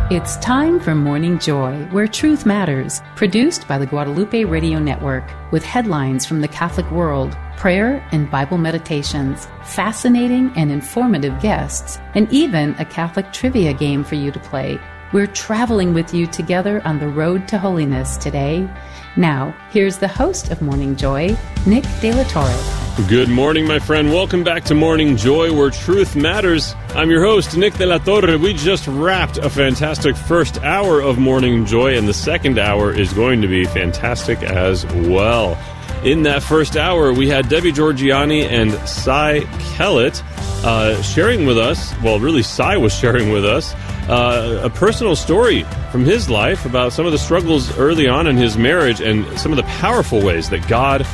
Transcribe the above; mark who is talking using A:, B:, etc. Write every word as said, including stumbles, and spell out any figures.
A: It's time for Morning Joy, where truth matters, produced by the Guadalupe Radio Network, with headlines from the Catholic world, prayer and Bible meditations, fascinating and informative guests, and even a Catholic trivia game for you to play. We're traveling with you together on the road to holiness today. Now, here's the host of Morning Joy, Nick De La Torre.
B: Good morning, my friend. Welcome back to Morning Joy, where truth matters. I'm your host, Nick De La Torre. We just wrapped a fantastic first hour of Morning Joy, and the second hour is going to be fantastic as well. In that first hour, we had Debbie Georgiani and Cy Kellett uh, sharing with us, well, really, Cy was sharing with us, Uh, a personal story from his life about some of the struggles early on in his marriage and some of the powerful ways that God